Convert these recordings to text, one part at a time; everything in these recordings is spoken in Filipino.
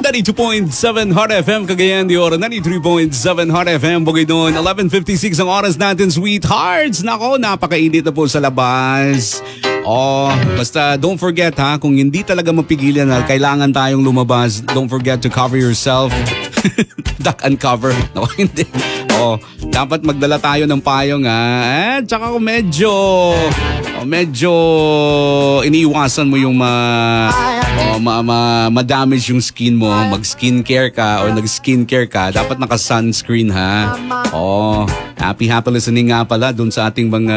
92.7 Hot FM, Cagayan de Oro. 93.7 Hot FM, Bukidnon. 11:56 ang oras natin, sweethearts. Nako, napakainit na po sa labas. Basta don't forget kung hindi talaga mapigilan na kailangan tayong lumabas, don't forget to cover yourself. Duck and cover. No, hindi. Dapat magdala tayo ng payong tsaka kung medyo iniiwasan mo yung ma-damage yung skin mo, mag-skincare ka or nag-skincare ka, dapat naka-sunscreen happy listening nga pala dun sa ating mga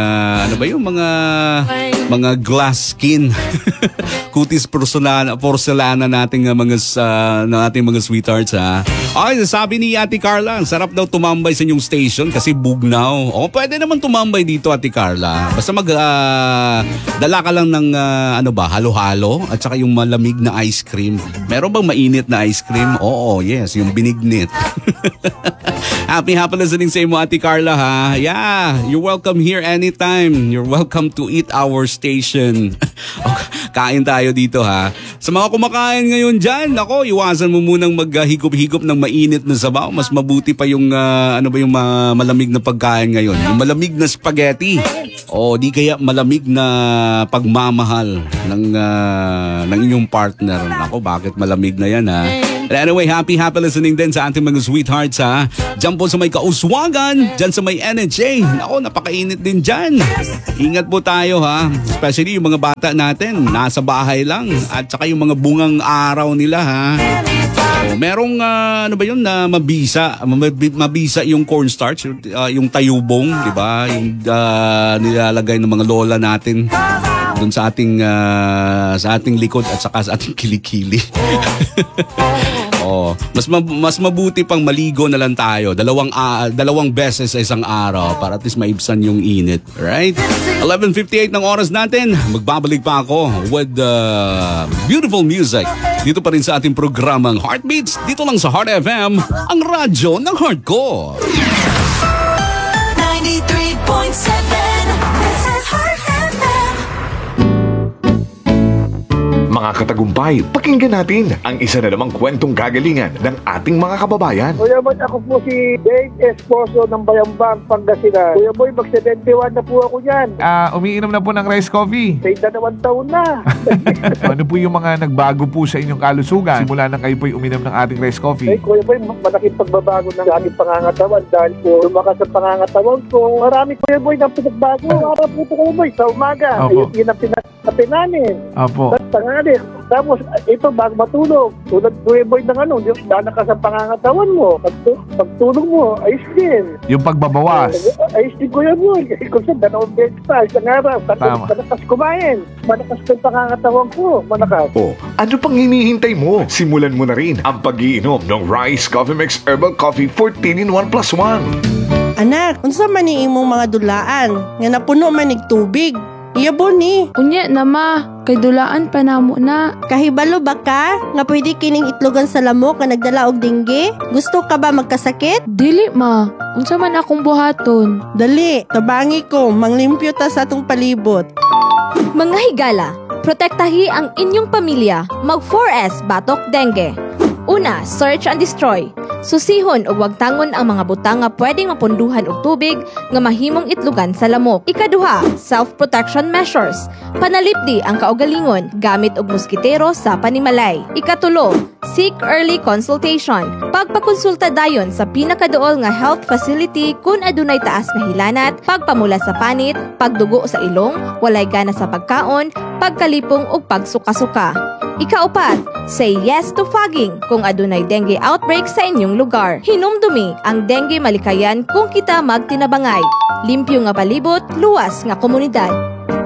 mga glass skin. Kutis porcelana nating mga sweethearts sabi ni Ate Carla, ang sarap daw tumambay sa inyong station kasi bugnaw. Pwede naman tumambay dito, Ate Carla. Basta dala ka lang ng halo-halo at saka yung malamig na ice cream. Meron bang mainit na ice cream? Yes, yung binignit. Happy listening sa imo, Ate Carla Yeah, you're welcome here anytime. You're welcome to eat our station. Kain tayo dito Sa mga kumakain ngayon dyan, iwasan mo munang maghigop-higop ng mainit na sabaw. Mas mabuti pa yung yung malamig na pagkain ngayon. Yung malamig na spaghetti. Di kaya malamig na pagmamahal ng inyong partner. Bakit malamig na yan But anyway, happy listening din sa ating mga sweethearts Diyan po sa may Kauswagan, diyan sa may NHA. Napakainit din dyan. Ingat po tayo Especially yung mga bata natin, nasa bahay lang. At saka yung mga bungang araw nila merong na mabisa yung cornstarch, yung tayubong, di ba? Yung nilalagay ng mga lola natin doon sa ating likod at saka sa ating kilikili. Mas mabuti pang maligo na lang tayo. Dalawang beses sa isang araw para at least maibsan yung init. Right? 11:58 ng oras natin. Magbabalik pa ako with beautiful music. Dito pa rin sa ating programang Heartbeats. Dito lang sa Heart FM, ang radyo ng heart ko. 93.7 This is Heart FM. Mga katagumpay, pakinggan natin ang isa na namang kwentong kagalingan ng ating mga kababayan. Kuya Boy, ako po si Dave Esposo ng Bayambang, Pangasinan. Kuya Boy, mag-71 na po ako yan. Umiinom na po ng rice coffee. Sa 2 taon na. Ano po yung mga nagbago po sa inyong kalusugan simula na kayo po'y uminom ng ating rice coffee? Kuya Boy, malaking pagbabago ng aking pangangatawan dahil po lumakas ang pangangatawan ko. Marami, Kuya Boy, ng pinagbago. Para po ito, Kuya Boy, sa umaga. Yun ang pinakape namin. Opo. Tapos, ito, bago matulog, tulad Kuya Boy ng lalakas ang pangangatawan mo. Pagtulog mo, ayos din. Yung pagbabawas. Ayos din, Kuya Boy. Kasi kung saan, 2 beses pa, isang araw. Malakas kumain. Malakas yung pangangatawan ko. Malakas. Ano pang hinihintay mo? Simulan mo na rin ang pag-iinom ng Rice Coffee Mix Herbal Coffee 14-in-1+1. Anak, unsa man ni imong mga dulaan nga napuno man nig tubig? Iyabo ni. Unya na ma, kay dulaan pa namo na. Kahibalo ba ka nga pwede kining itlogan sa lamok nga nagdala og dengue? Gusto ka ba magkasakit? Dili ma, unsa man akong buhaton. Dali, tabangi ko, manglimpyo ta sa atong palibot. Mga higala, protektahi ang inyong pamilya. Mag 4S Batok Dengue. Una, search and destroy. Susihon o wag tangon ang mga butang nga pwedeng mapunduhan og tubig nga mahimong itlugan sa lamok. Ikaduha, self-protection measures. Panalipdi ang kaugalingon gamit og moskitero sa panimalay. Ikatulo, seek early consultation. Pagpakonsulta dayon sa pinakaduol nga health facility kung adunay taas nga hilanat, pagpamula sa panit, pagdugo sa ilong, walay gana sa pagkaon, pagkalipong ug pagsuka-suka. Ikaapat, say yes to fogging kung adunay dengue outbreak sa inyong lugar. Hinumdumi ang dengue malikayan kung kita magtinabangay. Limpyo nga palibot, luwas nga komunidad.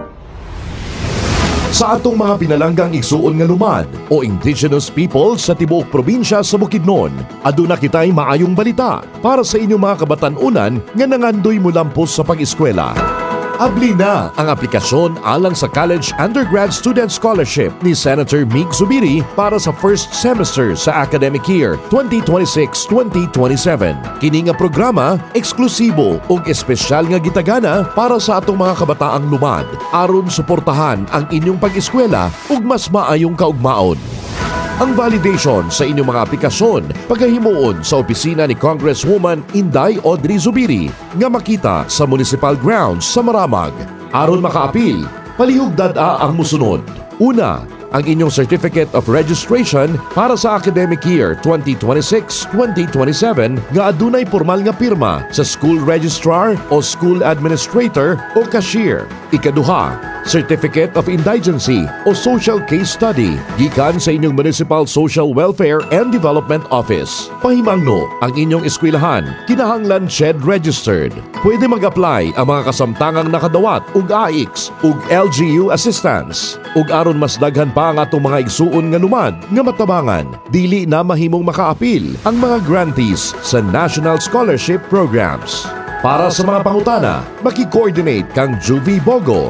Sa atong mga pinalanggang igsuon nga lumad o indigenous people sa tibuok probinsya sa Bukidnon, aduna kitay maayong balita para sa inyong mga kabatan-unan nga nangandoy mulampos sa pag-eskwela. Abli na ang aplikasyon alang sa College Undergrad Student Scholarship ni Senator Mig Zubiri para sa first semester sa academic year 2026-2027. Kini nga programa eksklusibo ug espesyal nga gitagana para sa atong mga kabataang lumad aron suportahan ang inyong pag-eskwela ug mas maayong kaugmaon. ang validation sa inyong mga aplikasyon pagkahimuon sa opisina ni Congresswoman Inday Audrey Zubiri nga makita sa Municipal Grounds sa Maramag. Aron makaapil, palihugdad ang musunod. Una, ang inyong Certificate of Registration para sa academic year 2026-2027 nga adunay formal nga pirma sa school registrar o school administrator o cashier. Ikaduha, Certificate of Indigency o Social Case Study gikan sa inyong Municipal Social Welfare and Development Office. Pahimangno ang inyong eskwelahan kinahanglan SHED registered. Pwede mag-apply ang mga kasamtangang nakadawat ug AIX ug LGU assistance. Ug aron mas daghan pa ang atong mga igsuon nga lumad nga matabangan, dili na mahimong makaapil ang mga grantees sa National Scholarship Programs. Para sa mga pangutana, maki-coordinate kang Juvie Bogo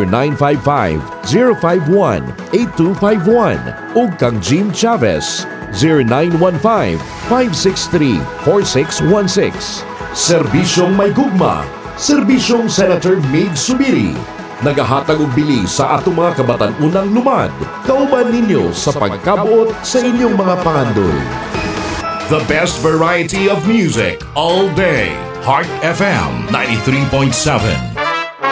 0955-051-8251 o kang Jim Chavez 0915-563-4616. Serbisyong may gugma, Serbisyong Senator Mig Subiri. Nagahatag og bili sa atong mga kabatan-unang lumad. Kauban ninyo sa pagkabuot sa inyong mga pangandoy. The best variety of music all day. Heart FM 93.7.